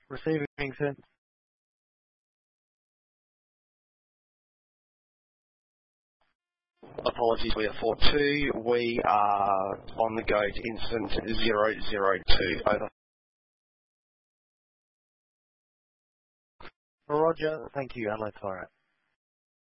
Receiving, sir. Apologies, we are 4-2. We are on the go to incident 002. Over. Roger, thank you, Adelaide Fire.